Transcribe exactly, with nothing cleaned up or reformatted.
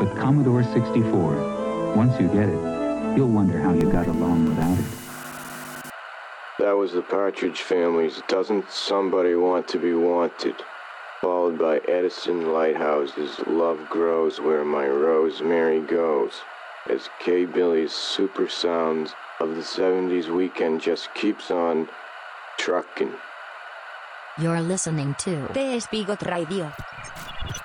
the Commodore sixty-four. Once you get it, you'll wonder how you got along without it. That was the Partridge Family's Doesn't Somebody Want to Be Wanted, followed by Edison Lighthouse's Love Grows Where My Rosemary Goes, as K-Billy's super sounds of the seventies weekend just keeps on trucking. You're listening to T. Spigot Radio.